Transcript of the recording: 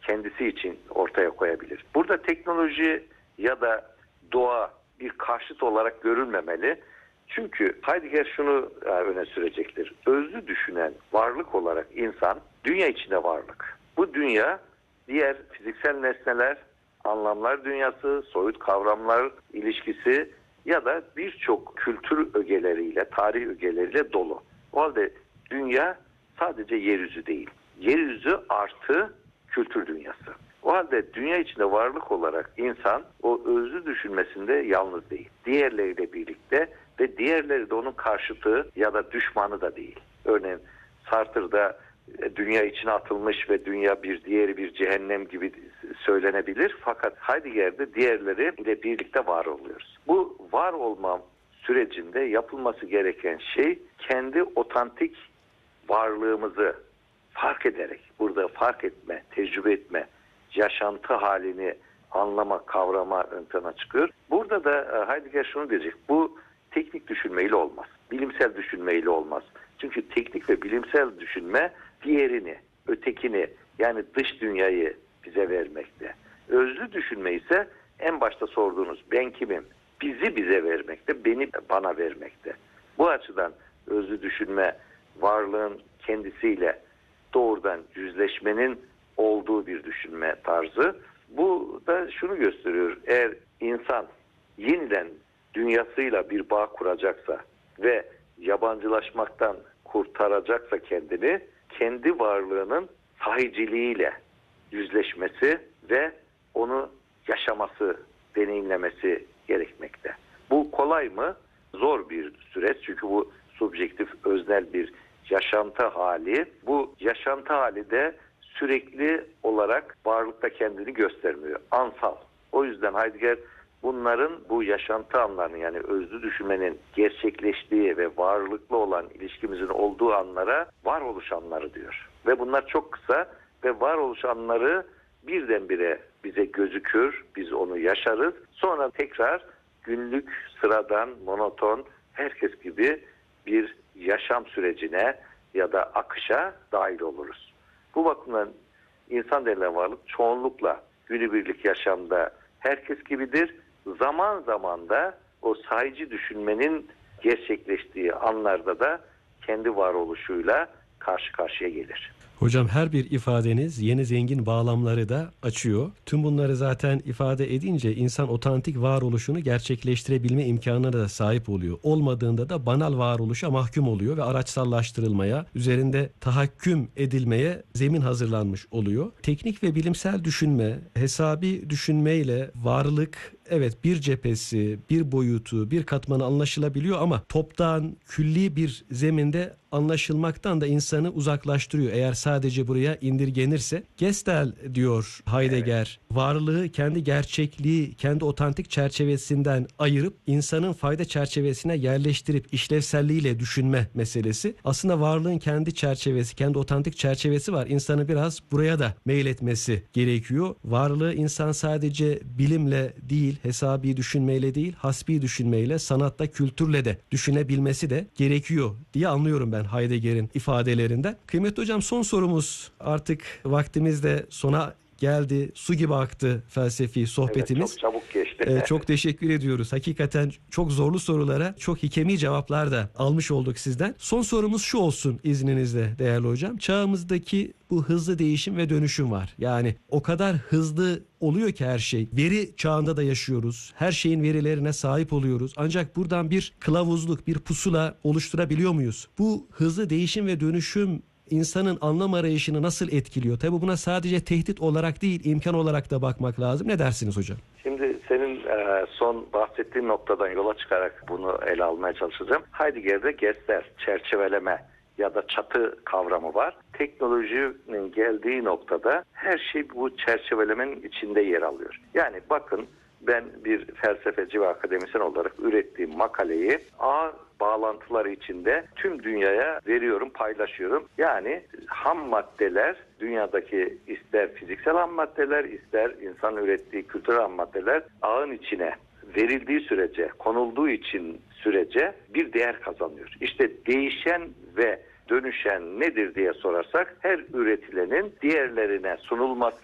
kendisi için ortaya koyabilir. Burada teknoloji ya da doğa bir karşıt olarak görülmemeli. Çünkü Heidegger şunu öne sürecektir. Özlü düşünen varlık olarak insan dünya içinde varlık. Bu dünya diğer fiziksel nesneler, anlamlar dünyası, soyut kavramlar ilişkisi ya da birçok kültür ögeleriyle, tarih ögeleriyle dolu. O halde dünya sadece yeryüzü değil. Yeryüzü artı kültür dünyası. O halde dünya içinde varlık olarak insan o özlü düşünmesinde yalnız değil. Diğerleriyle birlikte ve diğerleri de onun karşıtı ya da düşmanı da değil. Örneğin Sartre'da dünya içine atılmış ve dünya bir diğeri bir cehennem gibi söylenebilir. Fakat Heidegger'de diğerleri ile birlikte var oluyoruz. Bu var olma sürecinde yapılması gereken şey kendi otantik varlığımızı fark ederek, burada fark etme, tecrübe etme, yaşantı halini anlama, kavrama ön plana çıkıyor. Burada da Heidegger şunu diyecek, bu teknik düşünmeyle olmaz, bilimsel düşünmeyle olmaz. Çünkü teknik ve bilimsel düşünme diğerini, ötekini yani dış dünyayı bize vermekte. Özlü düşünme ise en başta sorduğunuz ben kimim? Bize vermekte, beni bana vermekte. Bu açıdan özlü düşünme varlığın kendisiyle doğrudan yüzleşmenin olduğu bir düşünme tarzı. Bu da şunu gösteriyor. Eğer insan yeniden dünyasıyla bir bağ kuracaksa ve yabancılaşmaktan kurtaracaksa kendini, kendi varlığının sahiciliğiyle yüzleşmesi ve onu yaşaması, deneyimlemesi gerekmekte. Bu kolay mı? Zor bir süreç çünkü bu subjektif, öznel bir yaşantı hali. Bu yaşantı hali de sürekli olarak varlıkta kendini göstermiyor. Ansal. O yüzden Heidegger bunların bu yaşantı anlarını yani özlü düşünmenin gerçekleştiği ve varlıklı olan ilişkimizin olduğu anlara varoluş anları diyor. Ve bunlar çok kısa ve varoluş anları birdenbire bize gözükür, biz onu yaşarız. Sonra tekrar günlük, sıradan, monoton, herkes gibi bir yaşam sürecine ya da akışa dahil oluruz. Bu bakımdan insan denilen varlık çoğunlukla günübirlik yaşamda herkes gibidir. Zaman zaman da o sahici düşünmenin gerçekleştiği anlarda da kendi varoluşuyla karşı karşıya gelir. Hocam her bir ifadeniz yeni zengin bağlamları da açıyor. Tüm bunları zaten ifade edince insan otantik varoluşunu gerçekleştirebilme imkanına da sahip oluyor. Olmadığında da banal varoluşa mahkum oluyor ve araçsallaştırılmaya, üzerinde tahakküm edilmeye zemin hazırlanmış oluyor. Teknik ve bilimsel düşünme, hesabi düşünmeyle varlık evet bir cephesi, bir boyutu, bir katmanı anlaşılabiliyor ama toptan, külli bir zeminde anlaşılmaktan da insanı uzaklaştırıyor. Eğer sadece buraya indirgenirse. Gestel diyor Heidegger, varlığı kendi gerçekliği, kendi otantik çerçevesinden ayırıp insanın fayda çerçevesine yerleştirip işlevselliğiyle düşünme meselesi. Aslında varlığın kendi çerçevesi, kendi otantik çerçevesi var. İnsanı biraz buraya da meyletmesi gerekiyor. Varlığı insan sadece bilimle değil, hesabi düşünmeyle değil, hasbi düşünmeyle, sanatta, kültürle de düşünebilmesi de gerekiyor diye anlıyorum ben Heidegger'in ifadelerinden. Kıymetli hocam, son sorumuz, artık vaktimiz de sona geldi. Su gibi aktı felsefi sohbetimiz. Evet, çok çabuk geçti. Çok teşekkür ediyoruz. Hakikaten çok zorlu sorulara çok hikemi cevaplar da almış olduk sizden. Son sorumuz şu olsun izninizle değerli hocam. Çağımızdaki bu hızlı değişim ve dönüşüm var. Yani o kadar hızlı oluyor ki her şey. Veri çağında da yaşıyoruz. Her şeyin verilerine sahip oluyoruz. Ancak buradan bir kılavuzluk, bir pusula oluşturabiliyor muyuz? Bu hızlı değişim ve dönüşüm insanın anlam arayışını nasıl etkiliyor? Tabii buna sadece tehdit olarak değil, imkan olarak da bakmak lazım. Ne dersiniz hocam? Şimdi senin son bahsettiğin noktadan yola çıkarak bunu ele almaya çalışacağım. Heidegger'de Gestell, çerçeveleme ya da çatı kavramı var. Teknolojinin geldiği noktada her şey bu çerçevelemenin içinde yer alıyor. Yani bakın, ben bir felsefeci ve akademisyen olarak ürettiğim makaleyi ağ bağlantıları içinde tüm dünyaya veriyorum, paylaşıyorum. Yani ham maddeler, dünyadaki ister fiziksel ham maddeler, ister insan ürettiği kültürel ham maddeler ağın içine verildiği sürece, konulduğu için sürece bir değer kazanıyor. İşte değişen ve dönüşen nedir diye sorarsak, her üretilenin diğerlerine sunulması